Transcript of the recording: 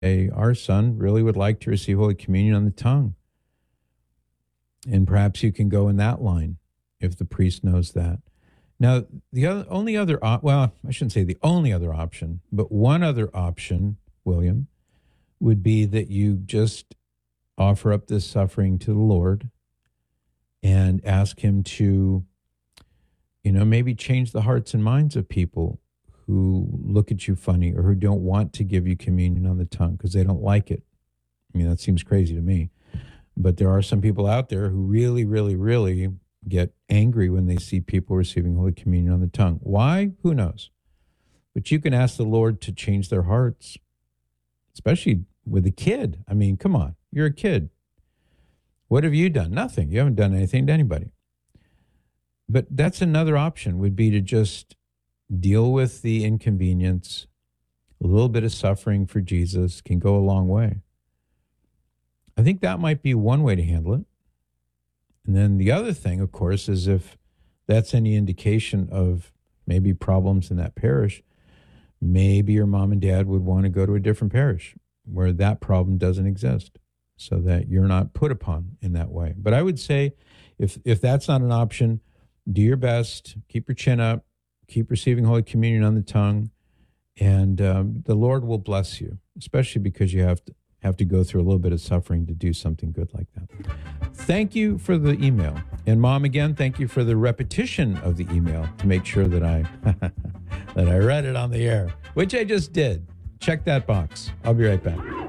our son really would like to receive Holy Communion on the tongue. And perhaps you can go in that line if the priest knows that. Now, only other, well, I shouldn't say the only other option, but one other option, William, would be that you just offer up this suffering to the Lord and ask him to, maybe change the hearts and minds of people who look at you funny or who don't want to give you communion on the tongue because they don't like it. I mean, that seems crazy to me. But there are some people out there who really, really, really get angry when they see people receiving Holy Communion on the tongue. Why? Who knows? But you can ask the Lord to change their hearts, especially with a kid. I mean, come on, you're a kid. What have you done? Nothing. You haven't done anything to anybody. But that's another option, would be to just deal with the inconvenience. A little bit of suffering for Jesus can go a long way. I think that might be one way to handle it. And then the other thing, of course, is if that's any indication of maybe problems in that parish, maybe your mom and dad would want to go to a different parish where that problem doesn't exist so that you're not put upon in that way. But I would say if that's not an option, do your best, keep your chin up, keep receiving Holy Communion on the tongue, and the Lord will bless you, especially because you have to go through a little bit of suffering to do something good like that. Thank you for the email. And Mom, again, thank you for the repetition of the email to make sure that I that I read it on the air, which I just did. Check that box. I'll be right back.